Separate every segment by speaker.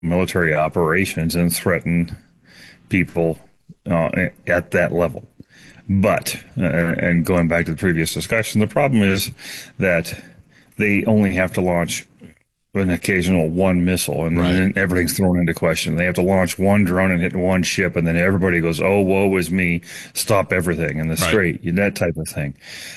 Speaker 1: military operations and threaten people at that level. But, and going back to the previous discussion, the problem is that they only have to launch an occasional one missile, and
Speaker 2: Right.
Speaker 1: then everything's thrown into question. They have to launch one drone and hit one ship, and then everybody goes, "Oh, woe is me! Stop everything in the
Speaker 2: Right.
Speaker 1: strait." That type of thing.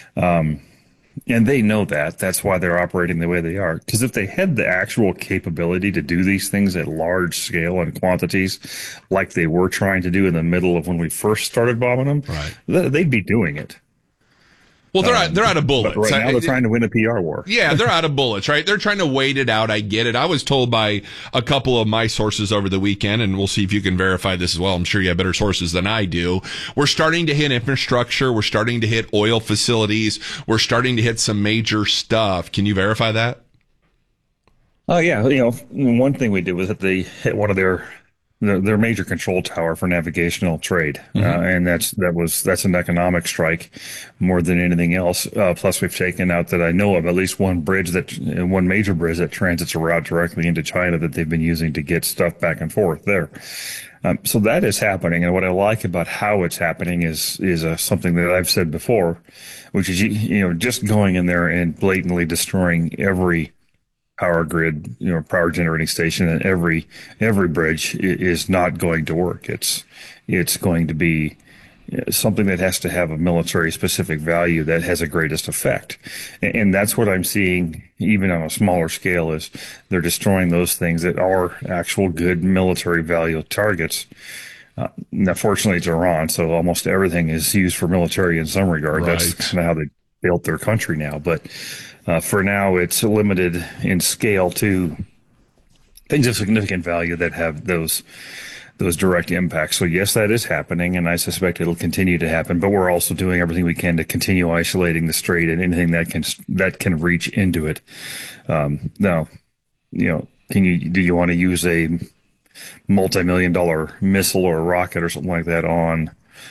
Speaker 1: And they know that. That's why they're operating the way they are. Because if they had the actual capability to do these things at large scale and quantities, like they were trying to do in the middle of when we first started bombing them,
Speaker 2: Right.
Speaker 1: they'd be doing it.
Speaker 2: Well, they're out of
Speaker 1: But
Speaker 2: bullets.
Speaker 1: right now, they're trying to win a PR war.
Speaker 2: Yeah, they're out of bullets, right? They're trying to wait it out. I get it. I was told by a couple of my sources over the weekend, and we'll see if you can verify this as well. I'm sure you have better sources than I do. We're starting to hit infrastructure. We're starting to hit oil facilities. We're starting to hit some major stuff. Can you verify that?
Speaker 1: Oh yeah, one thing we did was that they hit one of their major control tower for navigational trade, and that's an economic strike more than anything else. Plus, we've taken out that I know of at least one major bridge that transits a route directly into China that they've been using to get stuff back and forth there. So that is happening, and what I like about how it's happening is something that I've said before, which is just going in there and blatantly destroying every power grid, power generating station, and every bridge is not going to work. It's going to be something that has to have a military specific value that has a greatest effect. And that's what I'm seeing even on a smaller scale is they're destroying those things that are actual good military value targets. Now, fortunately, it's Iran, so almost everything is used for military in some regard.
Speaker 2: Right.
Speaker 1: That's kind of how they built their country now. But for now, it's limited in scale to things of significant value that have those direct impacts. So yes, that is happening, and I suspect it'll continue to happen. But we're also doing everything we can to continue isolating the strait and anything that can reach into it. Now, do you want to use a multi-million-dollar missile or a rocket or something like that on,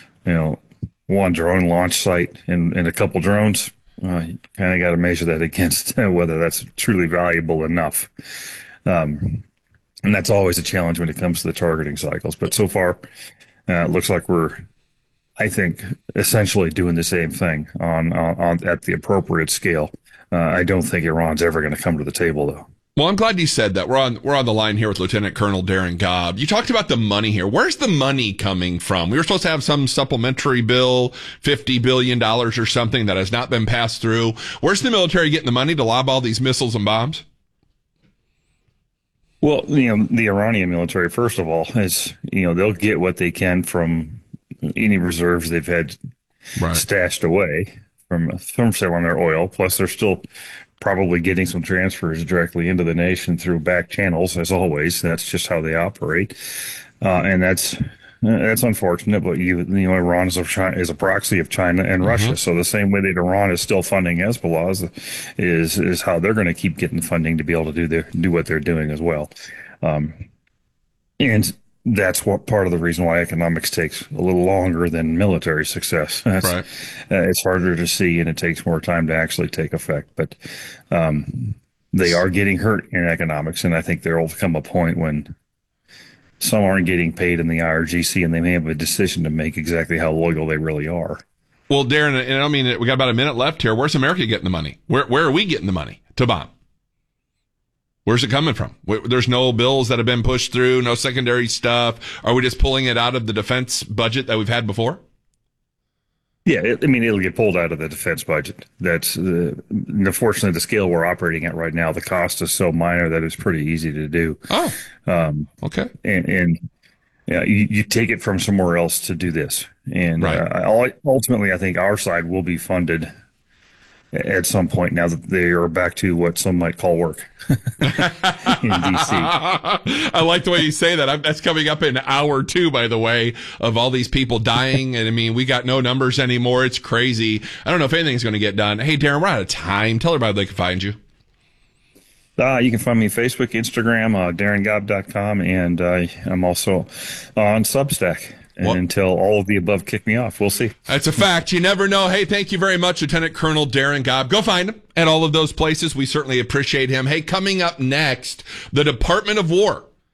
Speaker 1: one drone launch site and a couple drones? You kind of got to measure that against whether that's truly valuable enough. And that's always a challenge when it comes to the targeting cycles. But so far, it looks like we're, I think, essentially doing the same thing on at the appropriate scale. I don't think Iran's ever going to come to the table, though.
Speaker 2: Well, I'm glad you said that. We're on the line here with Lieutenant Colonel Darren Gobb. You talked about the money here. Where's the money coming from? We were supposed to have some supplementary bill, $50 billion or something that has not been passed through. Where's the military getting the money to lob all these missiles and bombs?
Speaker 1: Well, the Iranian military, first of all, they'll get what they can from any reserves they've had stashed away from selling their oil. Plus, they're still probably getting some transfers directly into the nation through back channels, as always. That's just how they operate, and that's unfortunate. But Iran is a proxy of China and Russia. So the same way that Iran is still funding Hezbollah is how they're going to keep getting funding to be able to do what they're doing as well. And that's what part of the reason why economics takes a little longer than military success.
Speaker 2: Right.
Speaker 1: It's harder to see, and it takes more time to actually take effect. But they are getting hurt in economics, and I think there will come a point when some aren't getting paid in the IRGC, and they may have a decision to make exactly how loyal they really are.
Speaker 2: Well, Darren, and I mean, we got about a minute left here. Where's America getting the money? Where are we getting the money to bomb? Where's it coming from? There's no bills that have been pushed through, no secondary stuff. Are we just pulling it out of the defense budget that we've had before?
Speaker 1: Yeah, it'll get pulled out of the defense budget. That's unfortunately the scale we're operating at right now. The cost is so minor that it's pretty easy to do.
Speaker 2: Oh, okay.
Speaker 1: And yeah, you take it from somewhere else to do this. And ultimately, I think our side will be funded at some point now that they are back to what some might call work in DC.
Speaker 2: I like the way you say that. That's coming up in hour 2, by the way, of all these people dying. And I mean, we got no numbers anymore. It's crazy. I don't know if anything's going to get done. Hey, Darren, we're out of time. Tell everybody they can find you.
Speaker 1: You can find me on Facebook, Instagram, DarrenGobb.com, and I'm also on Substack. And until all of the above kick me off, we'll see.
Speaker 2: That's a fact. You never know. Hey, thank you very much, Lieutenant Colonel Darren Gobb. Go find him at all of those places. We certainly appreciate him. Hey, coming up next, the Department of War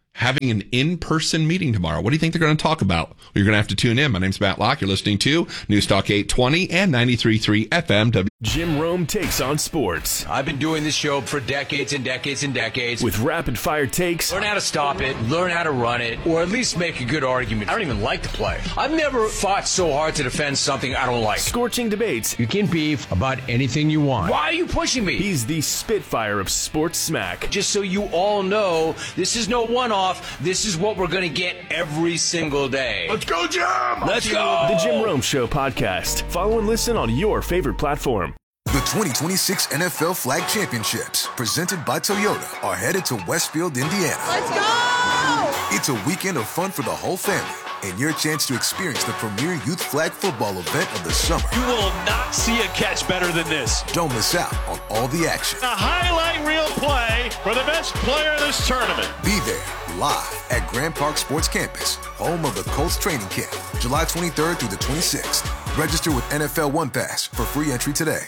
Speaker 2: having an in-person meeting tomorrow. What do you think they're going to talk about? Well, you're going to have to tune in. My name's Matt Locke. You're listening to News Talk 820 and 93.3 FM.
Speaker 3: Jim Rome takes on sports.
Speaker 4: I've been doing this show for decades and decades and decades.
Speaker 3: With rapid-fire takes.
Speaker 4: Learn how to stop it, learn how to run it, or at least make a good argument. I don't even like to play. I've never fought so hard to defend something I don't like.
Speaker 3: Scorching debates.
Speaker 4: You can beef about anything you want. Why are you pushing me?
Speaker 3: He's the Spitfire of sports smack.
Speaker 4: Just so you all know, this is no one-off. This is what we're going to get every single day.
Speaker 2: Let's go, Jim!
Speaker 4: Let's go!
Speaker 3: The Jim Rome Show podcast. Follow and listen on your favorite platform.
Speaker 5: The 2026 NFL Flag Championships, presented by Toyota, are headed to Westfield, Indiana.
Speaker 6: Let's go!
Speaker 5: It's a weekend of fun for the whole family and your chance to experience the premier youth flag football event of the summer.
Speaker 7: You will not see a catch better than this.
Speaker 5: Don't miss out on all the action.
Speaker 7: A highlight reel play for the best player of this tournament.
Speaker 5: Be there live at Grand Park Sports Campus, home of the Colts training camp, July 23rd through the 26th. Register with NFL One Pass for free entry today.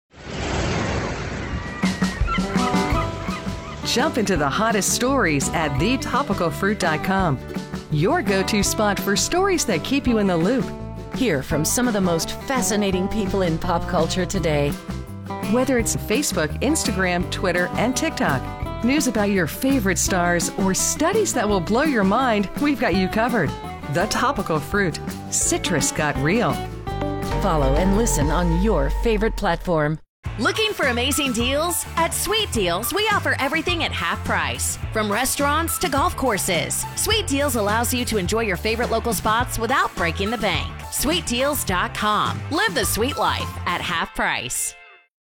Speaker 8: Jump into the hottest stories at thetopicalfruit.com. Your go-to spot for stories that keep you in the loop.
Speaker 9: Hear from some of the most fascinating people in pop culture today.
Speaker 8: Whether it's Facebook, Instagram, Twitter, and TikTok, news about your favorite stars, or studies that will blow your mind, we've got you covered. The Topical Fruit. Citrus got real.
Speaker 9: Follow and listen on your favorite platform.
Speaker 10: Looking for amazing deals? At Sweet Deals, we offer everything at half price. From restaurants to golf courses, Sweet Deals allows you to enjoy your favorite local spots without breaking the bank. SweetDeals.com. Live the sweet life at half price.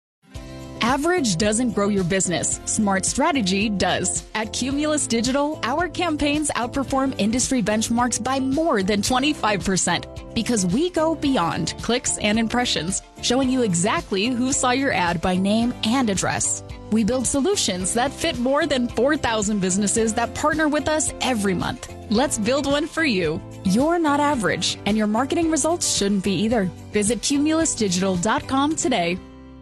Speaker 11: Average doesn't grow your business. Smart strategy does. At Cumulus Digital, our campaigns outperform industry benchmarks by more than 25% because we go beyond clicks and impressions, showing you exactly who saw your ad by name and address. We build solutions that fit more than 4,000 businesses that partner with us every month. Let's build one for you. You're not average, and your marketing results shouldn't be either. Visit cumulusdigital.com today.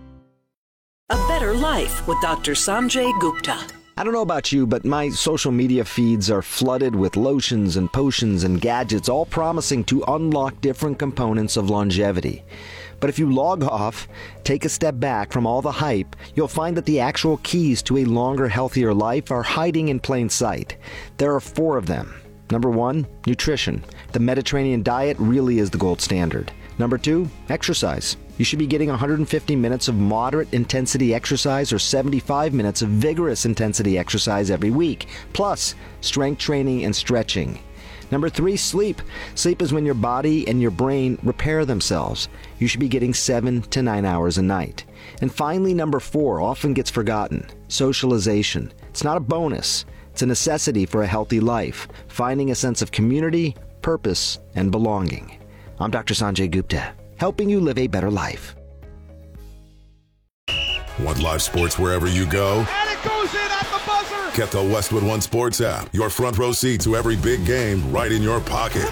Speaker 12: A Better Life with Dr. Sanjay Gupta.
Speaker 13: I don't know about you, but my social media feeds are flooded with lotions and potions and gadgets, all promising to unlock different components of longevity. But if you log off, take a step back from all the hype, you'll find that the actual keys to a longer, healthier life are hiding in plain sight. There are 4 of them. Number 1, nutrition. The Mediterranean diet really is the gold standard. Number 2, exercise. You should be getting 150 minutes of moderate intensity exercise or 75 minutes of vigorous intensity exercise every week, plus strength training and stretching. Number 3, sleep. Sleep is when your body and your brain repair themselves. You should be getting 7 to 9 hours a night. And finally, number 4 often gets forgotten. Socialization. It's not a bonus. It's a necessity for a healthy life, finding a sense of community, purpose, and belonging. I'm Dr. Sanjay Gupta, helping you live a better life.
Speaker 14: Want live sports wherever you go?
Speaker 6: And it goes in at the buzzer!
Speaker 14: Get the Westwood One Sports app. Your front row seat to every big game right in your pocket.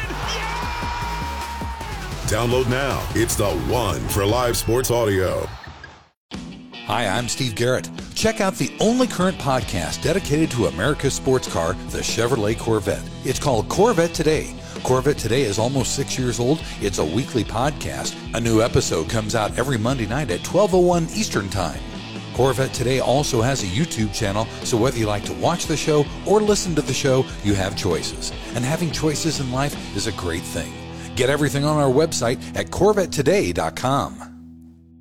Speaker 14: Download now. It's the one for live sports audio.
Speaker 15: Hi, I'm Steve Garrett. Check out the only current podcast dedicated to America's sports car, the Chevrolet Corvette. It's called Corvette Today. Corvette Today is almost 6 years old. It's a weekly podcast. A new episode comes out every Monday night at 12:01 Eastern Time. Corvette Today also has a YouTube channel, so whether you like to watch the show or listen to the show, you have choices. And having choices in life is a great thing. Get everything on our website at CorvetteToday.com.